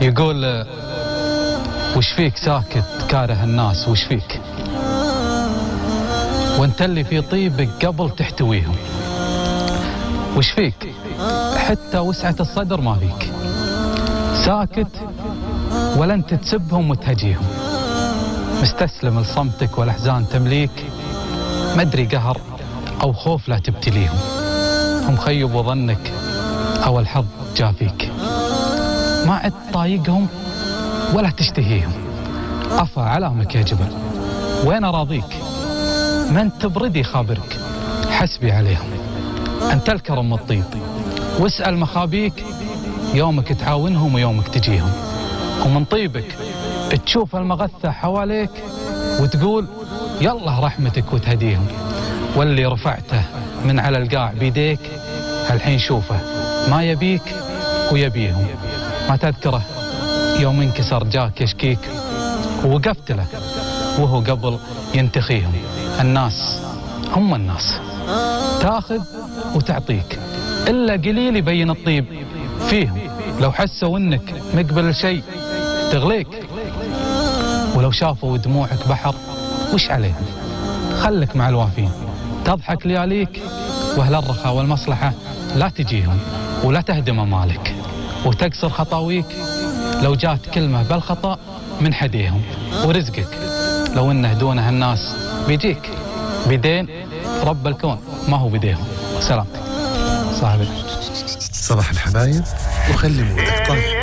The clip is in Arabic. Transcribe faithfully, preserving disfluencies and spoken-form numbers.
يقول وش فيك ساكت كاره الناس وش فيك وانت اللي في طيبك قبل تحتويهم، وش فيك حتى وسعة الصدر ما فيك، ساكت ولا انت تسبهم وتهجيهم، مستسلم لصمتك والاحزان تمليك، مدري قهر او خوف لا تبتليهم، هم خيبوا ظنك او الحظ جا فيك، ما عد طايقهم ولا تشتهيهم، أفا علامك يا جبل وين أراضيك، من تبردي خابرك حسبي عليهم، أنت الكرم والطيب واسأل مخابيك، يومك تعاونهم ويومك تجيهم، ومن طيبك تشوف المغثة حواليك وتقول يلا رحمتك وتهديهم، واللي رفعته من على القاع بيديك هالحين شوفه ما يبيك ويبيهم، ما تذكره يوم انكسر جاك يشكيك ووقفت له وهو قبل ينتخيهم، الناس هم الناس تاخذ وتعطيك، إلا قليل يبين الطيب فيهم، لو حسوا انك مقبل شيء تغليك، ولو شافوا دموعك بحر وش عليهم، خلك مع الوافين تضحك لياليك، واهل الرخاء والمصلحة لا تجيهم ولا تهدم مالك وتكسر خطاويك، لو جات كلمة بالخطأ من حديهم، ورزقك لو انه دونه الناس بيجيك، بيدين رب الكون ما هو بيديهم. سلامتك صاحبي. صباح الحبايب وخلي مودك طاير.